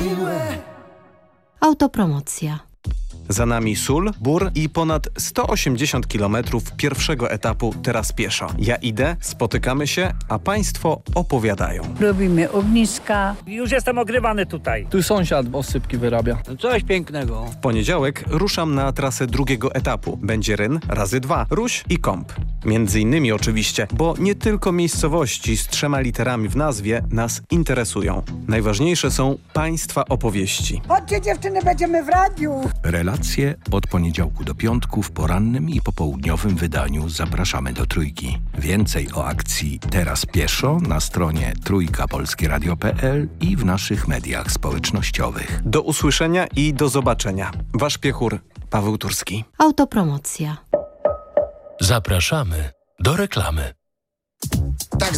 Autopromocja. Za nami Sól, Bór i ponad 180 km pierwszego etapu Teraz pieszo. Ja idę, spotykamy się, a Państwo opowiadają. Robimy ogniska. Już jestem ogrywany tutaj. Tu sąsiad osypki wyrabia. Coś pięknego. W poniedziałek ruszam na trasę drugiego etapu. Będzie Ryn razy 2, Ruś i Kąp. Między innymi oczywiście, bo nie tylko miejscowości z 3 literami w nazwie nas interesują. Najważniejsze są Państwa opowieści. Chodźcie dziewczyny, będziemy w radiu. Relacje od poniedziałku do piątku w porannym i popołudniowym wydaniu zapraszamy do Trójki. Więcej o akcji Teraz pieszo na stronie trójkapolskieradio.pl i w naszych mediach społecznościowych. Do usłyszenia i do zobaczenia. Wasz piechur Paweł Turski. Autopromocja. Zapraszamy do reklamy. Tak